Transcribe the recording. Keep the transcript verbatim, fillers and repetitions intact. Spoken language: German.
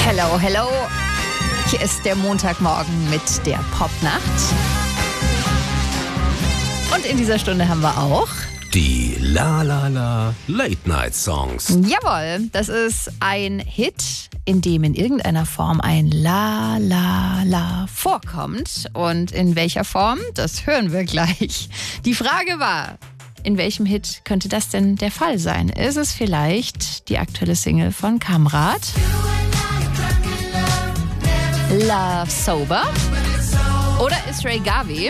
Hello, hello. Hier ist der Montagmorgen mit der Popnacht. Und in dieser Stunde haben wir auch die La La La Late Night Songs. Jawohl, das ist ein Hit, in dem in irgendeiner Form ein La La La vorkommt. Und in welcher Form, das hören wir gleich. Die Frage war, in welchem Hit könnte das denn der Fall sein? Ist es vielleicht die aktuelle Single von Kamrat? Love Sober? Oder ist Ray Garvey